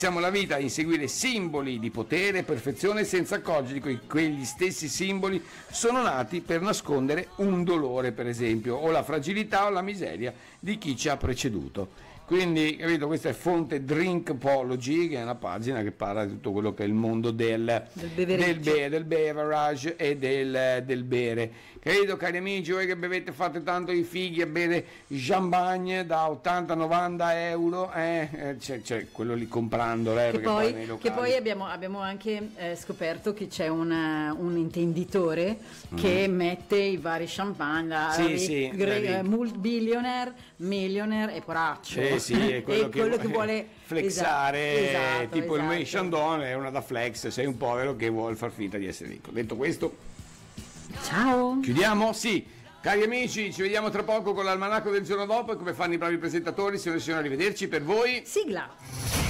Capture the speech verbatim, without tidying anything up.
Siamo la vita a inseguire simboli di potere e perfezione senza accorgerci che quegli stessi simboli sono nati per nascondere un dolore, per esempio, o la fragilità o la miseria di chi ci ha preceduto. Quindi, capito, questa è fonte Drinkapology, che è una pagina che parla di tutto quello che è il mondo del, del, del, be- del beverage e del, del bere. Capito, cari amici, voi che bevete, fate tanto i fighi e bere champagne da ottanta novanta euro, eh, eh, c'è, c'è quello lì comprandolo, eh, che, perché poi, poi nei locali... che poi abbiamo, abbiamo anche eh, scoperto che c'è una, un intenditore mm. che mette i vari champagne da sì, sì, gre- multi-billionaire, millionaire e poraccio. Eh, sì, è quello, e che, quello che vuole flexare, esatto, tipo esatto. il May Chandon è una da flex, sei un povero che vuole far finta di essere ricco. Detto questo, ciao. Chiudiamo? Sì. Cari amici, ci vediamo tra poco con l'almanacco del giorno dopo e come fanno i bravi presentatori, se non riusciamo a rivederci per voi. Sigla.